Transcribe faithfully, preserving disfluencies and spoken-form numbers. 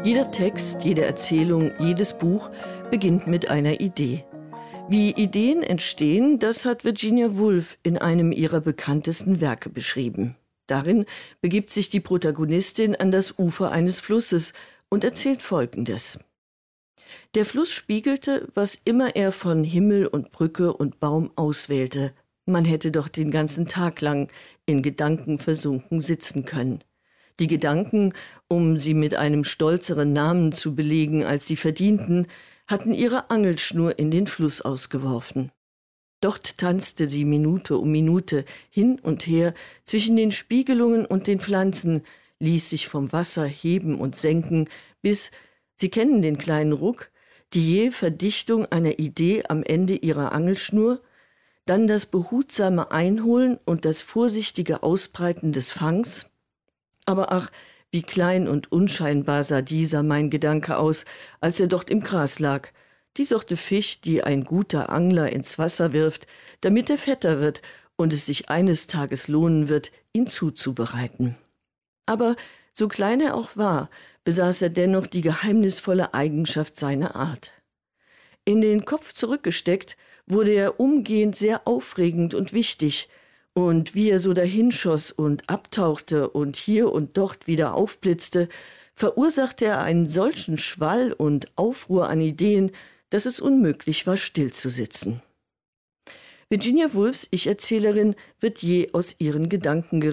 Jeder Text, jede Erzählung, jedes Buch beginnt mit einer Idee. Wie Ideen entstehen, das hat Virginia Woolf in einem ihrer bekanntesten Werke beschrieben. Darin begibt sich die Protagonistin an das Ufer eines Flusses und erzählt Folgendes. Der Fluss spiegelte, was immer er von Himmel und Brücke und Baum auswählte. Man hätte doch den ganzen Tag lang in Gedanken versunken sitzen können. Die Gedanken, um sie mit einem stolzeren Namen zu belegen, als sie verdienten, hatten ihre Angelschnur in den Fluss ausgeworfen. Dort tanzte sie Minute um Minute hin und her zwischen den Spiegelungen und den Pflanzen, ließ sich vom Wasser heben und senken, bis, Sie kennen den kleinen Ruck, die jähe Verdichtung einer Idee am Ende ihrer Angelschnur, dann das behutsame Einholen und das vorsichtige Ausbreiten des Fangs. Aber ach, wie klein und unscheinbar sah dieser mein Gedanke aus, als er dort im Gras lag. Die Sorte Fisch, die ein guter Angler ins Wasser wirft, damit er fetter wird und es sich eines Tages lohnen wird, ihn zuzubereiten. Aber so klein er auch war, besaß er dennoch die geheimnisvolle Eigenschaft seiner Art. In den Kopf zurückgesteckt, wurde er umgehend sehr aufregend und wichtig, und wie er so dahinschoss und abtauchte und hier und dort wieder aufblitzte, verursachte er einen solchen Schwall und Aufruhr an Ideen, dass es unmöglich war, stillzusitzen. Virginia Woolfs Ich-Erzählerin wird je aus ihren Gedanken